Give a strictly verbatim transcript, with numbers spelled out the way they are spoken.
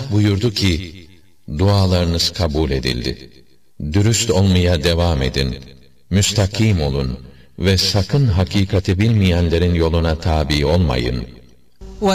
buyurdu ki, dualarınız kabul edildi. Dürüst olmaya devam edin, müstakim olun ve sakın hakikati bilmeyenlerin yoluna tabi olmayın.